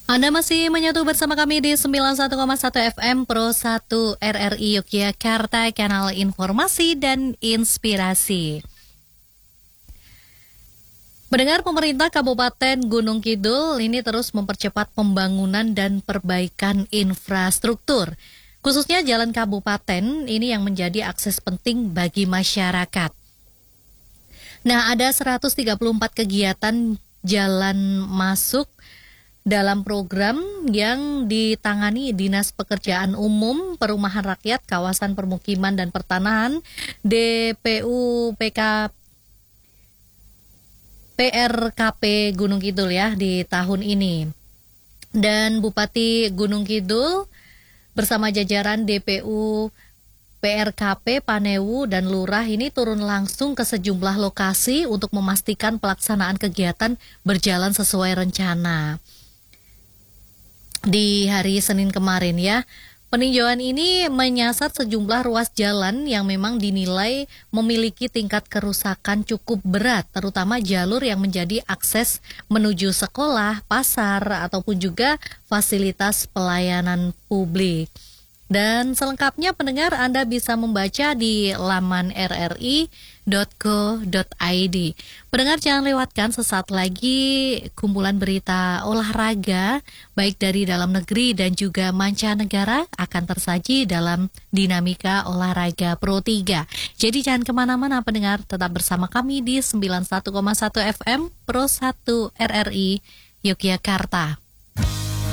Anda masih menyatu bersama kami di 91,1 FM Pro 1 RRI Yogyakarta, kanal informasi dan inspirasi. Mendengar pemerintah Kabupaten Gunung Kidul ini terus mempercepat pembangunan dan perbaikan infrastruktur. Khususnya jalan kabupaten ini yang menjadi akses penting bagi masyarakat. Nah, ada 134 kegiatan jalan masuk dalam program yang ditangani Dinas Pekerjaan Umum, Perumahan Rakyat, Kawasan Permukiman dan Pertanahan, DPU PRKP Gunung Kidul ya di tahun ini. Dan Bupati Gunung Kidul bersama jajaran DPU PRKP Panewu dan Lurah ini turun langsung ke sejumlah lokasi untuk memastikan pelaksanaan kegiatan berjalan sesuai rencana. Di hari Senin kemarin ya, peninjauan ini menyasar sejumlah ruas jalan yang memang dinilai memiliki tingkat kerusakan cukup berat, terutama jalur yang menjadi akses menuju sekolah, pasar, ataupun juga fasilitas pelayanan publik. Dan selengkapnya pendengar Anda bisa membaca di laman rri.co.id. Pendengar jangan lewatkan sesaat lagi kumpulan berita olahraga baik dari dalam negeri dan juga mancanegara akan tersaji dalam Dinamika Olahraga Pro 3. Jadi jangan kemana-mana pendengar, tetap bersama kami di 91,1 FM Pro 1 RRI Yogyakarta.